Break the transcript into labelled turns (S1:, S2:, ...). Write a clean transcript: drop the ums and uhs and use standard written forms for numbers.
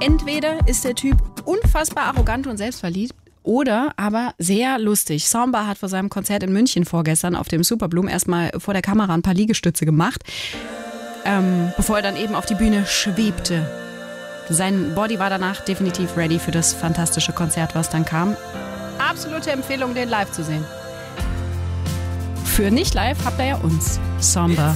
S1: Entweder ist der Typ unfassbar arrogant und selbstverliebt oder aber sehr lustig. Samba hat vor seinem Konzert in München vorgestern auf dem Superbloom erstmal vor der Kamera ein paar Liegestütze gemacht, bevor er dann eben auf die Bühne schwebte. Sein Body war danach definitiv ready für das fantastische Konzert, was dann kam. Absolute Empfehlung, den live zu sehen. Für nicht live habt ihr ja uns. Samba.